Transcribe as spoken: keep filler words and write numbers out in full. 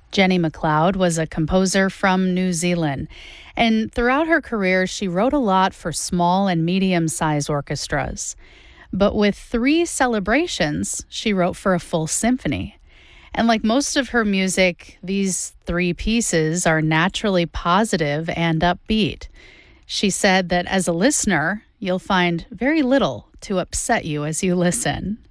Jenny McLeod was a composer from New Zealand, and throughout her career, she wrote a lot for small and medium sized orchestras. But with three celebrations, she wrote for a full symphony. And like most of her music, these three pieces are naturally positive and upbeat. She said that as a listener, you'll find very little to upset you as you listen.